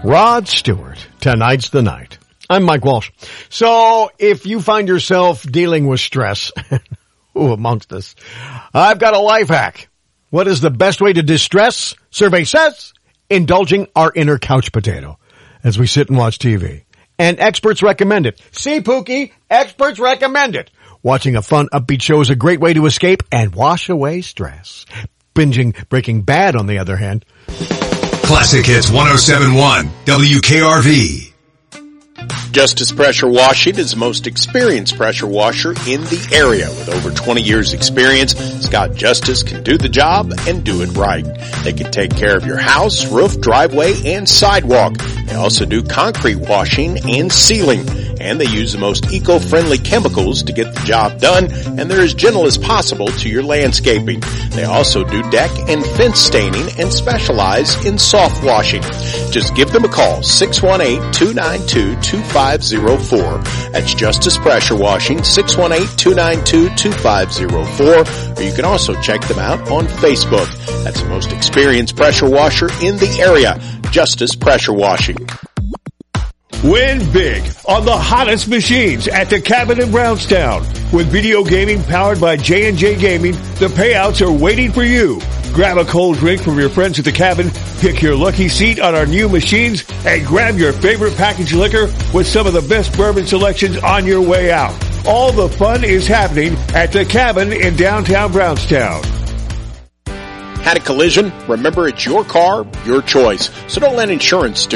Rod Stewart, Tonight's the Night. I'm Mike Walsh. So if you find yourself dealing with stress, who amongst us, I've got a life hack. What is the best way to distress? Survey says, indulging our inner couch potato as we sit and watch TV. And experts recommend it. See, Pookie, experts recommend it. Watching a fun, upbeat show is a great way to escape and wash away stress. Binging Breaking Bad, on the other hand. Classic Hits 107.1 WKRV. Justice Pressure Washing is the most experienced pressure washer in the area. With over 20 years experience, Scott Justice can do the job and do it right. They can take care of your house, roof, driveway, and sidewalk. They also do concrete washing and sealing. And they use the most eco-friendly chemicals to get the job done, and they're as gentle as possible to your landscaping. They also do deck and fence staining and specialize in soft washing. Just give them a call, 618-292-2504. That's Justice Pressure Washing, 618-292-2504. Or you can also check them out on Facebook. That's the most experienced pressure washer in the area, Justice Pressure Washing. Win big on the hottest machines at the Cabin in Brownstown. With video gaming powered by J&J Gaming, the payouts are waiting for you. Grab a cold drink from your friends at the Cabin, pick your lucky seat on our new machines, and grab your favorite packaged liquor with some of the best bourbon selections on your way out. All the fun is happening at the Cabin in downtown Brownstown. Had a collision? Remember, it's your car, your choice. So don't let insurance steer